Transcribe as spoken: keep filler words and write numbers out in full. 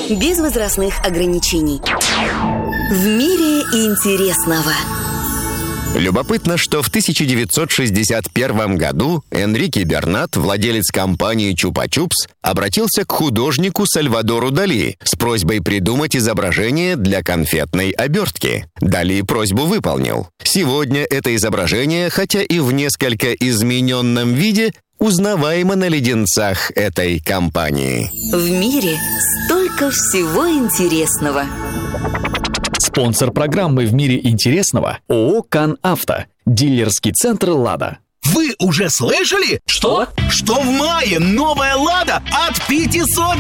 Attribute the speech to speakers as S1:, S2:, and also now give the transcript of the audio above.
S1: без возрастных ограничений. В мире интересного.
S2: Любопытно, что в тысяча девятьсот шестьдесят первом году Энрике Бернат, владелец компании «Чупа-чупс», обратился к художнику Сальвадору Дали с просьбой придумать изображение для конфетной обертки. Дали просьбу выполнил. Сегодня это изображение, хотя и в несколько измененном виде, узнаваемо на леденцах этой компании.
S1: В мире столько всего интересного.
S3: Спонсор программы «В мире интересного» ООО «КанАвто». Дилерский центр «Лада».
S4: Вы уже слышали?
S3: Что?
S4: Что в мае новая «Лада» от пятисот